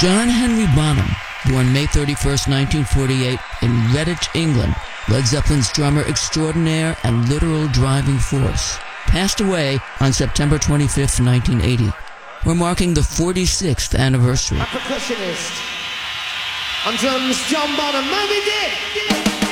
John Henry Bonham, born May 31st, 1948, in Redditch, England, Led Zeppelin's drummer extraordinaire and literal driving force, passed away on September 25th, 1980. We're marking the 46th anniversary. A percussionist. On drums, John Bonham. Moby Dick!